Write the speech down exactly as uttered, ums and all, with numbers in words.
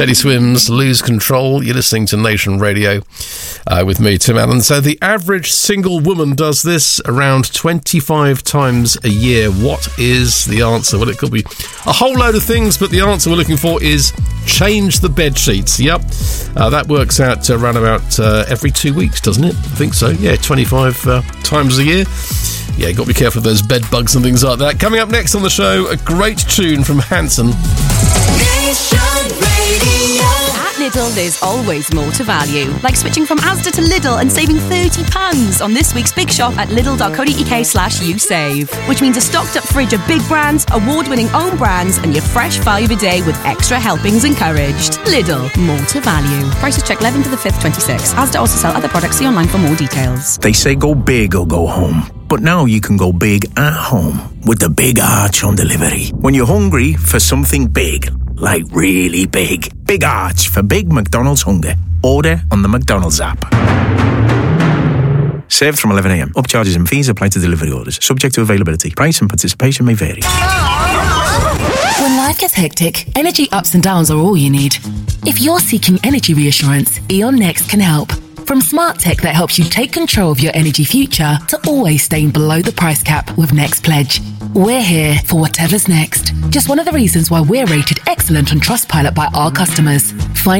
Teddy Swims, Lose Control. You're listening to Nation Radio uh, with me, Tim Allen. So the average single woman does this around twenty-five times a year. What is the answer? Well, it could be a whole load of things, but the answer we're looking for is change the bed sheets. Yep. Uh, that works out to around about uh, every two weeks, doesn't it? I think so. Yeah, twenty-five uh, times a year. Yeah, you've got to be careful of those bed bugs and things like that. Coming up next on the show, a great tune from Hanson. Nation Radio. At Lidl, there's always more to value. Like switching from Asda to Lidl and saving thirty pounds on this week's Big Shop at lidl.co.uk slash you save. Which means a stocked up fridge of big brands, award-winning own brands, and your fresh five a day with extra helpings encouraged. Lidl, more to value. Prices check eleventh to the fifth, twenty-six. Asda also sell other products. See online for more details. They say go big or go home. But now you can go big at home with the Big Arch on delivery. When you're hungry for something big, like really big, Big Arch for big McDonald's hunger. Order on the McDonald's app. Served from eleven a.m. Upcharges and fees apply to delivery orders. Subject to availability. Price and participation may vary. When life gets hectic, energy ups and downs are all you need. If you're seeking energy reassurance, E.ON Next can help. From smart tech that helps you take control of your energy future to always staying below the price cap with Next Pledge. We're here for whatever's next. Just one of the reasons why we're rated excellent on Trustpilot by our customers. Find